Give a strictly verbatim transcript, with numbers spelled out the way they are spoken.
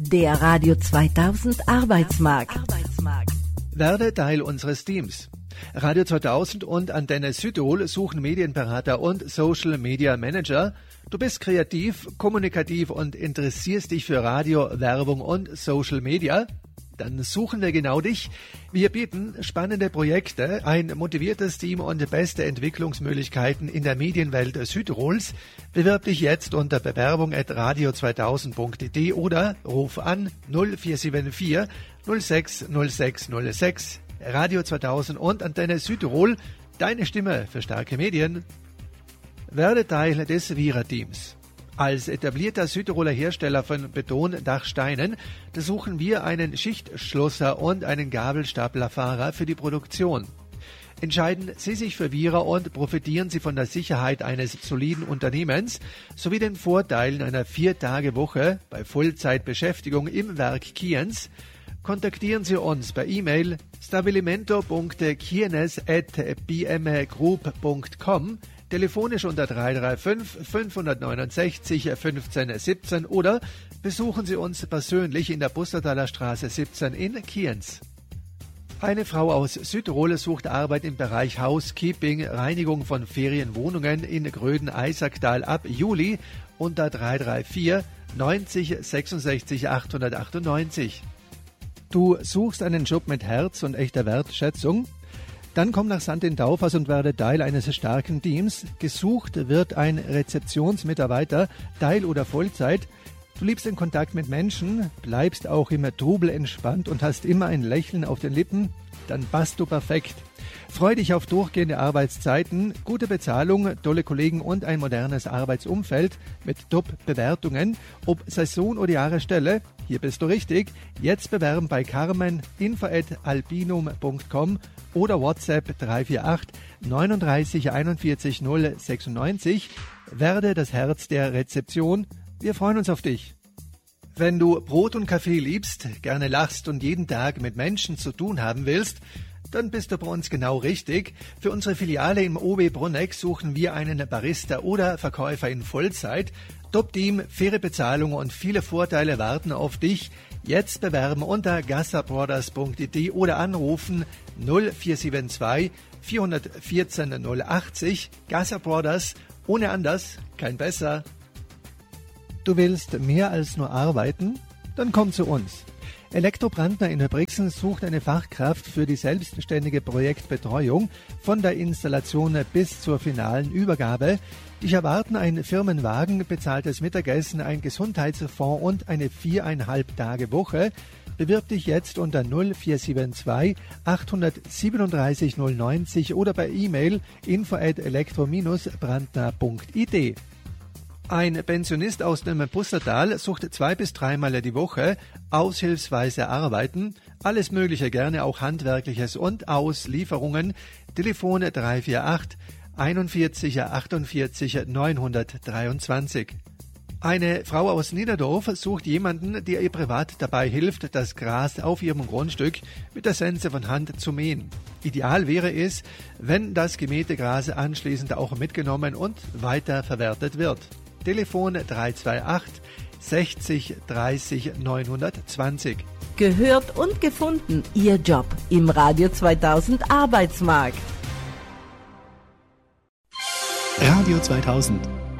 Der Radio zweitausend Arbeitsmarkt. Werde Teil unseres Teams. Radio zweitausend und Antenne Südtirol suchen Medienberater und Social Media Manager. Du bist kreativ, kommunikativ und interessierst dich für Radio, Werbung und Social Media? Dann suchen wir genau dich. Wir bieten spannende Projekte, ein motiviertes Team und beste Entwicklungsmöglichkeiten in der Medienwelt Südtirols. Bewirb dich jetzt unter bewerbung at radio zweitausend punkt de oder ruf an null vier sieben vier null sechs null sechs null sechs. Radio zweitausend und Antenne Südtirol, deine Stimme für starke Medien. Werde Teil des Vira-Teams. Als etablierter Südtiroler Hersteller von Betondachsteinen suchen wir einen Schichtschlosser und einen Gabelstaplerfahrer für die Produktion. Entscheiden Sie sich für Vira und profitieren Sie von der Sicherheit eines soliden Unternehmens sowie den Vorteilen einer Vier-Tage-Woche bei Vollzeitbeschäftigung im Werk Kienz. Kontaktieren Sie uns per E-Mail stabilimento punkt kienes at b m group punkt com, telefonisch unter drei drei fünf fünf neun sechs fünfzehn siebzehn oder besuchen Sie uns persönlich in der Bussertaler Straße siebzehn in Kienz. Eine Frau aus Südtirol sucht Arbeit im Bereich Housekeeping, Reinigung von Ferienwohnungen in Gröden-Eisacktal ab Juli unter drei drei vier neunzig sechsundsechzig achthundertachtundneunzig. Du suchst einen Job mit Herz und echter Wertschätzung? Dann komm nach Sankt in Taufers und werde Teil eines starken Teams. Gesucht wird ein Rezeptionsmitarbeiter, Teil- oder Vollzeit. Du liebst den Kontakt mit Menschen, bleibst auch im Trubel entspannt und hast immer ein Lächeln auf den Lippen. Dann passt du perfekt. Freu dich auf durchgehende Arbeitszeiten, gute Bezahlung, tolle Kollegen und ein modernes Arbeitsumfeld mit Top-Bewertungen. Ob Saison oder Jahresstelle, hier bist du richtig. Jetzt bewerben bei Carmen, info at albinum punkt com oder WhatsApp drei vier acht neununddreißig einundvierzig null sechsundneunzig. Werde das Herz der Rezeption. Wir freuen uns auf dich. Wenn du Brot und Kaffee liebst, gerne lachst und jeden Tag mit Menschen zu tun haben willst, dann bist du bei uns genau richtig. Für unsere Filiale im O W Brunneck suchen wir einen Barista oder Verkäufer in Vollzeit. Top-Team, faire Bezahlung und viele Vorteile warten auf dich. Jetzt bewerben unter gassabrothers punkt de oder anrufen null vier sieben zwei vier eins vier null achtzig. Gasser Brothers, ohne anders, kein besser. Du willst mehr als nur arbeiten? Dann komm zu uns. Elektrobrandner in Brixen sucht eine Fachkraft für die selbstständige Projektbetreuung von der Installation bis zur finalen Übergabe. Dich erwarten ein Firmenwagen, bezahltes Mittagessen, ein Gesundheitsfonds und eine viereinhalb Tage Woche. Bewirb dich jetzt unter null vier sieben zwei acht sieben drei null neunzig oder per E-Mail info at elektro brandner punkt id. Ein Pensionist aus dem Bussertal sucht zwei bis dreimal die Woche aushilfsweise arbeiten. Alles Mögliche, gerne auch Handwerkliches und Auslieferungen. Telefone drei vier acht einundvierzig achtundvierzig neunhundertdreiundzwanzig. Eine Frau aus Niederdorf sucht jemanden, der ihr privat dabei hilft, das Gras auf ihrem Grundstück mit der Sense von Hand zu mähen. Ideal wäre es, wenn das gemähte Gras anschließend auch mitgenommen und weiterverwertet wird. Telefon drei zwei acht sechzig dreißig neunhundertzwanzig. Gehört und gefunden, Ihr Job im Radio zweitausend Arbeitsmarkt. Radio zweitausend.